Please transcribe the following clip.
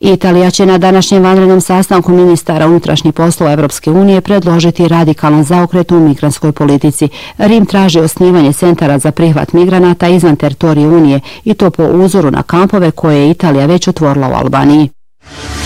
Italija će na današnjem vanrednom sastanku ministara unutrašnjih poslova Evropske unije predložiti radikalan zaokret u migrantskoj politici. Rim traži osnivanje centara za prihvat migranata izvan teritorije Unije i to po uzoru na kampove koje je Italija već otvorila u Albaniji.